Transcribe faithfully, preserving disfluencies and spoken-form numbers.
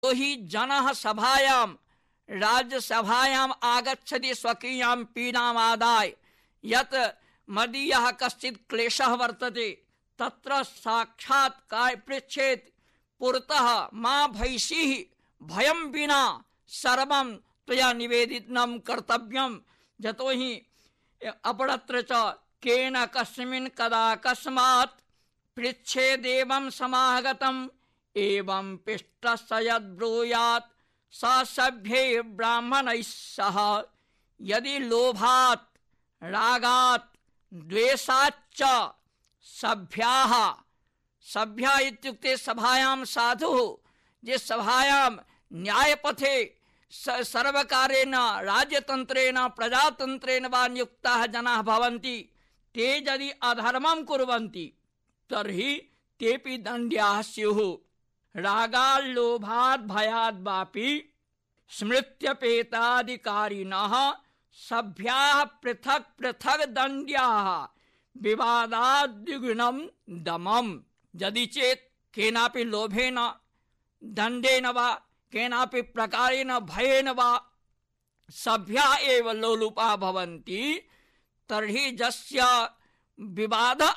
तो ही जनः सभायां राज्यसभायाम् आगच्छति स्वकीयां पीडाम् आदाय यत् मदीयः कश्चित् क्लेशः वर्तते तत्र साक्षात् काय पृच्छेत् पुरतः मा भैषीः भयं विना सर्वं त्वया निवेदितं कर्तव्यं यतो हि अपरत्र च केन कस्मिन् कदा कस्मात् पृच्छेदेवं समागतम् एवं पिष्टस्य यद्ब्रूयात् स सभ्ये ब्राह्मणैः सह। यदि लोभात् रागात् द्वेषाच्च सभ्याः, सभ्या इत्युक्ते सभायां साधुः जे सभायां न्यायपथे सर्वकारेण राज्यतन्त्रेण प्रजातन्त्रेण वा नियुक्ताः जनाः भवन्ति ते यदि अधर्मं कुर्वन्ति तर्हि तेपि दण्ड्याः स्युः। रागाल्लोभाद् भयाद् वापि स्मृत्यपेताधिकारिणः सभ्याः पृथक् पृथक् दण्ड्याः विवादाद्विगुणं दमम्। यदि चेत् केनापि लोभेन दण्डेन वा केनापि प्रकारेण भयेन वा सभ्याः एव लोलुपाः भवन्ति तर्हि यस्य विवादः